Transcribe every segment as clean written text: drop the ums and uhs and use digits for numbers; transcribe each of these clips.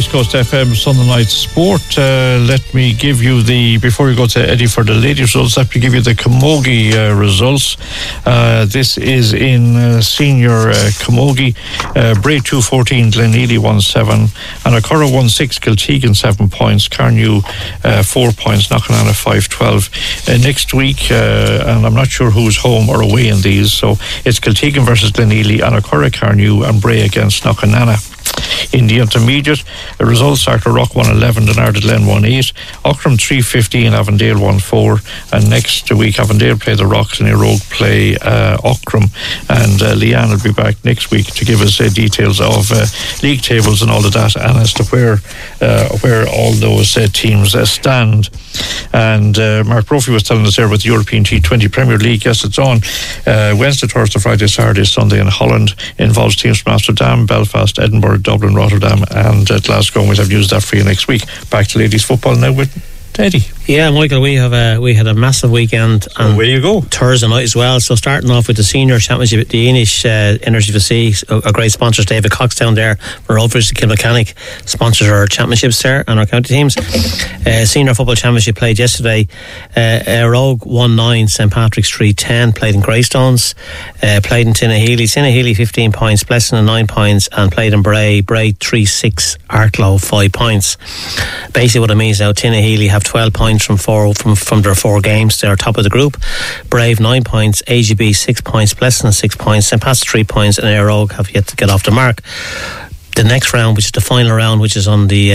West Coast FM Sunday Night Sport. Let me give you before we go to Eddie for the ladies' results, let me give you the Camogie results. This is in senior Camogie. Bray 2-14, Glenealy 1-7, Anacurra 1-6, Kiltegan 7 points, Carnew 4 points, Knocknana 5-12. Next week, and I'm not sure who's home or away in these, so it's Kiltegan versus Glenealy, Anacurra, Carnew, and Bray against Knocknana. In the intermediate, the results are Rock 1-11, Denard Glen 1-8, Ockram 3-15, Avondale 1-4, and next week Avondale play the Rocks and Erogue play Ockram, and Leanne will be back next week to give us details of league tables and all of that, and as to where all those teams stand. And Mark Brophy was telling us there with the European T20 Premier League. Yes, it's on Wednesday, Thursday, Friday, Saturday, Sunday in Holland. Involves teams from Amsterdam, Belfast, Edinburgh, Dublin, Rotterdam and Glasgow. We'll have news that for you next week. Back to ladies football now with Eddie. Yeah, Michael, we had a massive weekend, and away you go. Thursday night as well. So starting off with the senior championship, the Inish Energy for Sea, our great sponsors, David Cox down there, for Rovers, Kilmechanic sponsors our championships there and our county teams. Senior football championship played yesterday. Rogue 1-9, St Patrick's 3-10, played in Greystones, played in Tinnahealy 15 points, Blessing 9 points, and played in Bray 3-6, Arklow 5 points. Basically what it means now, Tinnahealy have 12 points from their 4 games. They're top of the group. Brave 9 points, AGB 6 points, Blessing 6 points, St Pat's 3 points, and Erogue have yet to get off the mark. The next round, which is the final round, which is on the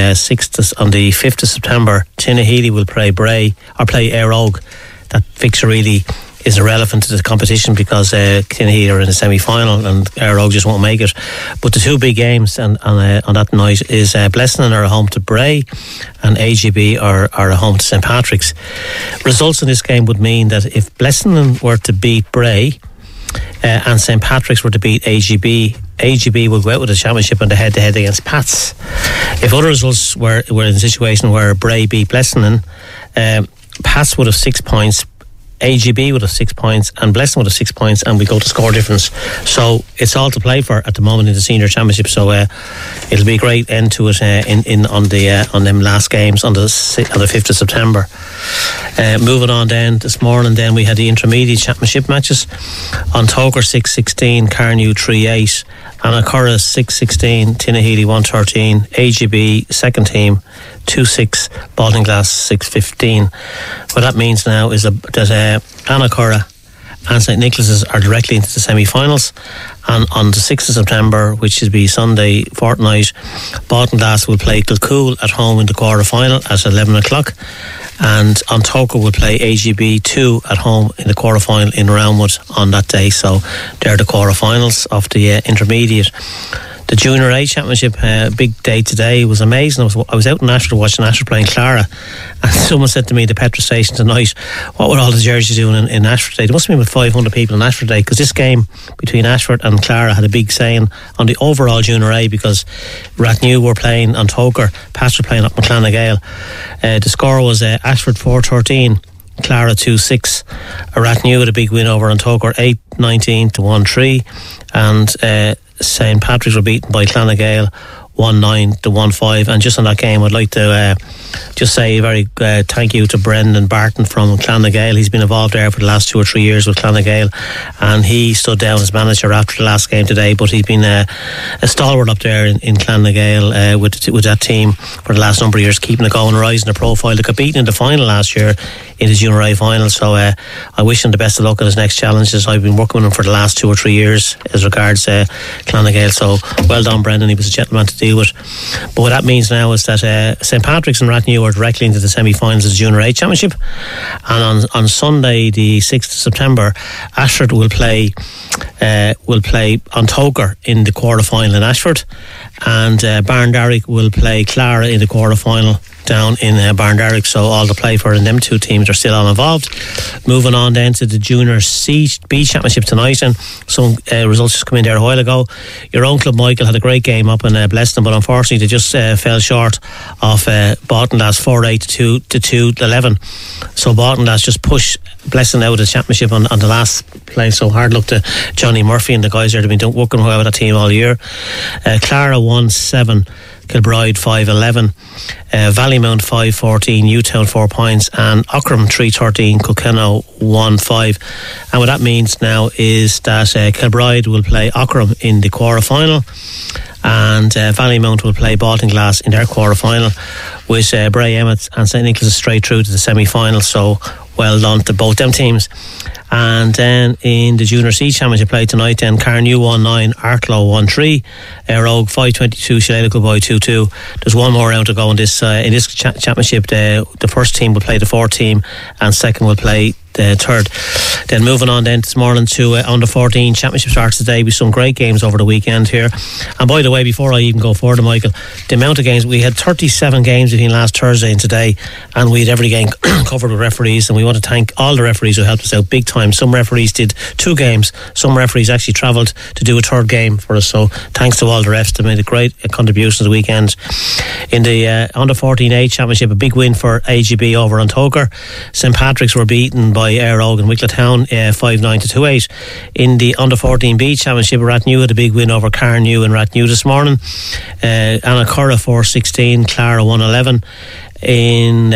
5th of September, Tinnahealy will play Erogue. That fixture really is irrelevant to the competition because Tinnahealy are in the semi-final and Erogue just won't make it. But the 2 big games on that night is Blessing are home to Bray and AGB are home to St Patrick's. Results in this game would mean that if Blessing were to beat Bray and St Patrick's were to beat AGB will go out with the championship on the head-to-head against Pats. If other results were in a situation where Bray beat Blessing, Pats would have 6 points, AGB would have 6 points, and Blessing would have 6 points, and we go to score difference. So it's all to play for at the moment in the senior championship. So it'll be a great end to it on them last games on the 5th of September. Moving on then, this morning then we had the intermediate championship matches. On Toker 6-16, Carnew 3-8, Anacurra 6-16, Tinnahealy 1-13, AGB second team 2-6, Baltinglass 6-15. What that means now is that Anacurra and St Nicholas's are directly into the semi-finals, and on the 6th of September, which will be Sunday fortnight, Baltinglass will play Kilcool at home in the quarter-final at 11 o'clock, and Antoka will play AGB 2 at home in the quarter-final in Roundwood on that day. So they're the quarter-finals of the intermediate. The Junior A Championship, big day today. It was amazing. I was out in Ashford watching Ashford playing Clara, and someone said to me at the petrol station tonight, what were all the jerseys doing in Ashford today? There must have been about 500 people in Ashford today, because this game between Ashford and Clara had a big saying on the overall Junior A, because Rathnew were playing on Toker, Pats were playing at McClanagael. The score was Ashford 4-13, Clara 2-6. Rathnew had a big win over on Toker 8-19 to 1-3, and St Patrick's were beaten by Clonagale 1-9 to 1-5. And just on that game, I'd like to just say a very thank you to Brendan Barton from Clonagale. He's been involved there for the last 2 or 3 years with Clonagale, and he stood down as manager after the last game today, but he's been a stalwart up there in Clonagale with that team for the last number of years, keeping it going, rising the profile. They got beaten in the final last year in the Junior A final, so I wish him the best of luck in his next challenges. I've been working with him for the last 2 or 3 years as regards Clonagale, so well done Brendan, he was a gentleman to deal with. But what that means now is that St Patrick's and Rathnew are directly into the semi-finals of the Junior A Championship, and on Sunday the 6th of September, Ashford will play on Toker in the quarter-final in Ashford, and Barndarrick will play Clara in the quarter-final down in Barndarrick. So all the play for, and them 2 teams are still all involved. Moving on then to the Junior B Championship tonight, and some results just come in there a while ago. Your own club Michael had a great game up in Bleston, but unfortunately they just fell short of Baltinglass 4-8 to 2-11. So Baltinglass just pushed Blessing out of the championship on the last play, so hard luck to Johnny Murphy and the guys there. They've been working well with that team all year. Clara 1-7, Kilbride 5-11, Vallymount 5-14, Newtown 4 points, and Ockram 3-13, Kilkenny 1-5. And what that means now is that Kilbride will play Ockram in the quarter-final, and Vallymount will play Baltinglass in their quarter-final, with Bray Emmett and St Nicholas straight through to the semi-final. So well done to both them teams. And then in the Junior C Championship play tonight, then Carnew 1-9, Arklow 1-3, Éire Óg 5-22, Shillelagh Kilboy 2-2. There's one more round to go in this championship. The first team will play the fourth team, and second will play the third. Then moving on then this morning to under 14 championship starts today with some great games over the weekend here. And by the way, before I even go further, Michael, the amount of games, we had 37 games between last Thursday and today, and we had every game covered with referees, and we want to thank all the referees who helped us out big time. Some referees did 2 games, some referees actually travelled to do a third game for us, so thanks to all the refs. They made a great contribution to the weekend. In the under 14A championship, a big win for AGB over on Toker. St Patrick's were beaten by Éire Óg and Wicklow Town 5-9-2-8. In the under 14B championship, Rathnew had a big win over Carnew and Rathnew this morning. Annacurra 4-16, Clara 1-11. In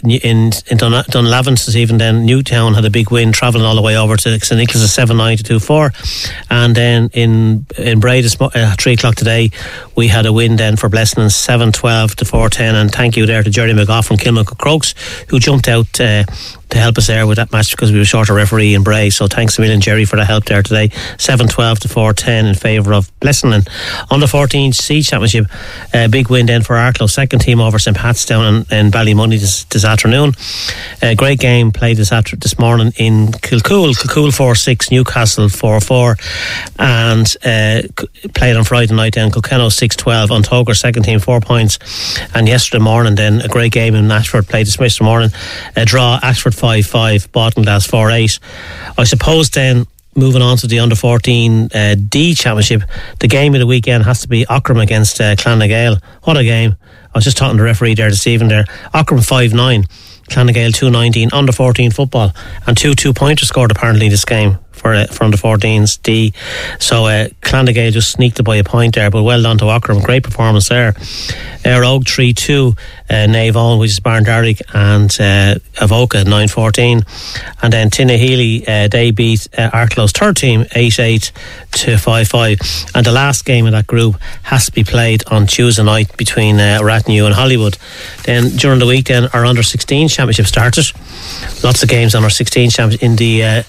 Dunlavin this evening, then Newtown had a big win, travelling all the way over to St Nicholas 7-9-2-4. And then in Bray at 3 o'clock today, we had a win then for Blessing 7-12-4-10. And thank you there to Jerry McGough from Kilmacud Crokes, who jumped out to help us there with that match because we were short a referee in Bray. So thanks a million, Jerry, for the help there today. 7-12-4-10 in favour of Blessing. On the 14C Championship, big win then for Arklow, second team over St Pat's down in Ballymoney this afternoon. Great game played this morning in Kilcool. Kilcool 4-6, Newcastle 4-4, and played on Friday night then Kilkenny 6-12 on Toker, second team 4 points. And yesterday morning then a great game in Ashford played this morning. A draw, Ashford 5-5, Baltinglass 4-8. I suppose then, moving on to the under 14 D Championship, the game of the weekend has to be Ockram against Clonagale. What a game. I was just talking to the referee there this evening there. Ockram 5-9, Clonagale 2-19, under 14 football, and 2 2-pointers scored apparently this game from the 14's D. So Clonagale just sneaked it by a point there, but well done to Ockram. Great performance there. Éire Óg 3-2, Navan, which is Barndarrick, and Avoca 9-14. And then Tinnahealy, they beat Arklow's third team 8-8-5-5. And the last game of that group has to be played on Tuesday night between Rathnew and Hollywood. Then during the week then our under 16 championship started. Lots of games on our 16 championship. In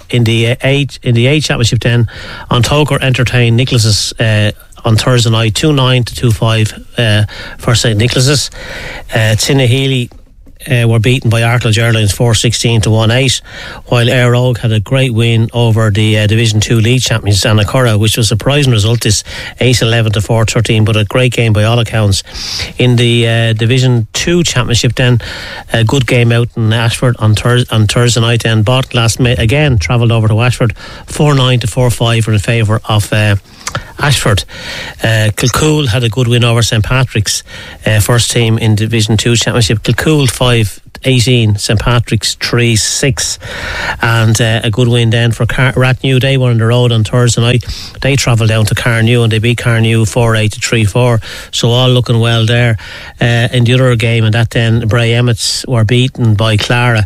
the A championship then, on Toker entertained Nicholas's on Thursday night 2-9-2-5 for St Nicholas's. Tinnahealy were beaten by Arklow Airlines 4-16-1-8, while Éire Óg had a great win over the Division 2 League champions Annacurra, which was a surprising result, this 8-11-4-13, but a great game by all accounts. In the Division 2 championship then, a good game out in Ashford on Thursday night then. Baltinglass again travelled over to Ashford 4-9-4-5 in favour of Ashford. Kilcool had a good win over St Patrick's, first team in Division 2 championship. Kilcool 5-18, St Patrick's 3-6, and a good win then for Rathnew. They were on the road on Thursday night. They travelled down to Carnew and they beat Carnew 4-8-3-4, so all looking well there. In the other game, and that then Bray Emmets were beaten by Clara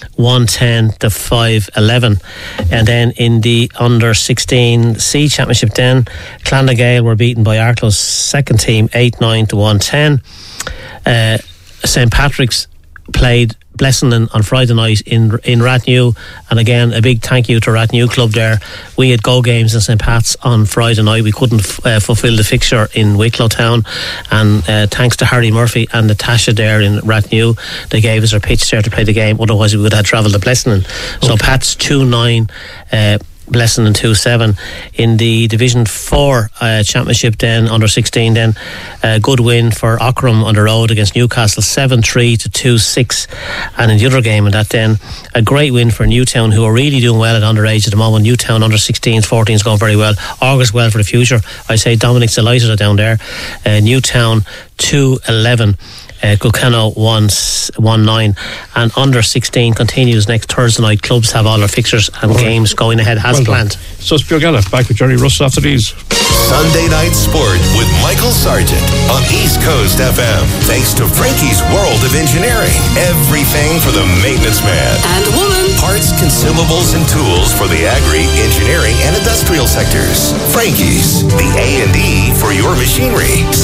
1-10-5-11. And then in the under 16 C championship then, Clonagale were beaten by Arklow's second team 8-9-1-10. St Patrick's played Blessing on Friday night in Rathnew, and again a big thank you to Rathnew Club there. We had go games in St Pat's on Friday night. We couldn't fulfil the fixture in Wicklow Town, and thanks to Harry Murphy and Natasha there in Rathnew, they gave us our pitch there to play the game, otherwise we would have travelled to Blessing. So Pat's 2-9, Blessing 2-7. In the Division 4 championship then, under 16 then, a good win for Ockram on the road against Newcastle 7-3-2-6. And in the other game, and that then, a great win for Newtown, who are really doing well at underage at the moment. Newtown under 16s, 14s going very well. August well for the future. I say Dominic's delighted down there. Newtown 2-11. Kilkenna 1-9, and under 16 continues next Thursday night. Clubs have all their fixtures and games going ahead as planned. So it's Bjorgala, back with Jerry Russell after these. Sunday Night Sport with Michael Sargent on East Coast FM. Thanks to Frankie's World of Engineering. Everything for the maintenance man and woman. Parts, consumables, and tools for the agri, engineering, and industrial sectors. Frankie's, the A&E for your machinery.